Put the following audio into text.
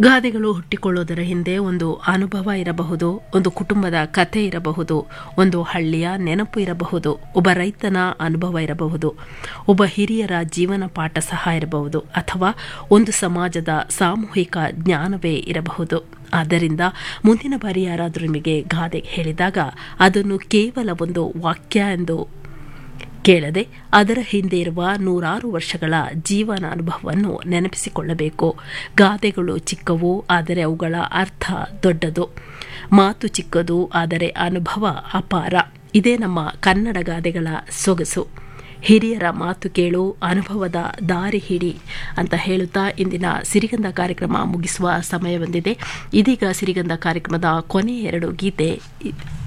ಗಾದೆಗಳು ಹುಟ್ಟಿಕೊಳ್ಳೋದರ ಹಿಂದೆ ಒಂದು ಅನುಭವ ಇರಬಹುದು, ಒಂದು ಕುಟುಂಬದ ಕಥೆ ಇರಬಹುದು, ಒಂದು ಹಳ್ಳಿಯ ನೆನಪು ಇರಬಹುದು, ಒಬ್ಬ ರೈತನ ಅನುಭವ ಇರಬಹುದು, ಒಬ್ಬ ಹಿರಿಯರ ಜೀವನ ಪಾಠ ಸಹ ಇರಬಹುದು, ಅಥವಾ ಒಂದು ಸಮಾಜದ ಸಾಮೂಹಿಕ ಜ್ಞಾನವೇ ಇರಬಹುದು. ಆದ್ದರಿಂದ ಮುಂದಿನ ಬಾರಿ ಯಾರಾದರೂ ನಿಮಗೆ ಗಾದೆ ಹೇಳಿದಾಗ ಅದನ್ನು ಕೇವಲ ಒಂದು ವಾಕ್ಯ ಎಂದು ಕೇಳದೆ ಅದರ ಹಿಂದೆ ಇರುವ ನೂರಾರು ವರ್ಷಗಳ ಜೀವನ ಅನುಭವವನ್ನು ನೆನಪಿಸಿಕೊಳ್ಳಬೇಕು. ಗಾದೆಗಳು ಚಿಕ್ಕವು, ಆದರೆ ಅವುಗಳ ಅರ್ಥ ದೊಡ್ಡದು. ಮಾತು ಚಿಕ್ಕದು, ಆದರೆ ಅನುಭವ ಅಪಾರ. ಇದೇ ನಮ್ಮ ಕನ್ನಡ ಗಾದೆಗಳ ಸೊಗಸು. ಹಿರಿಯರ ಮಾತು ಕೇಳು, ಅನುಭವದ ದಾರಿ ಹಿಡಿ ಅಂತ ಹೇಳುತ್ತಾ ಇಂದಿನ ಸಿರಿಗಂಧ ಕಾರ್ಯಕ್ರಮ ಮುಗಿಸುವ ಸಮಯ ಬಂದಿದೆ. ಇದೀಗ ಸಿರಿಗಂಧ ಕಾರ್ಯಕ್ರಮದ ಕೊನೆಯ 2 ಗೀತೆ